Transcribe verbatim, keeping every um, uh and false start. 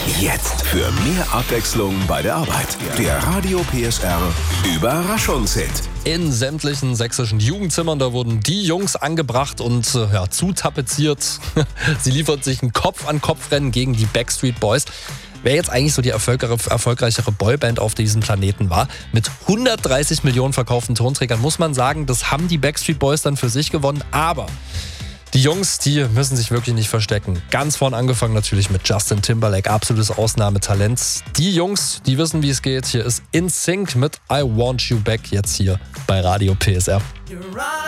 Jetzt für mehr Abwechslung bei der Arbeit. Der Radio P S R Überraschungshit. In sämtlichen sächsischen Jugendzimmern, da wurden die Jungs angebracht und äh, ja, zutapeziert. Sie liefert sich ein Kopf-an-Kopf-Rennen gegen die Backstreet Boys. Wer jetzt eigentlich so die erfolgreichere Boyband auf diesem Planeten war, mit hundertdreißig Millionen verkauften Tonträgern, muss man sagen, das haben die Backstreet Boys dann für sich gewonnen. Aber die Jungs, die müssen sich wirklich nicht verstecken. Ganz vorn angefangen natürlich mit Justin Timberlake, absolutes Ausnahmetalent. Die Jungs, die wissen, wie es geht. Hier ist In Sync mit I Want You Back, jetzt hier bei Radio P S R.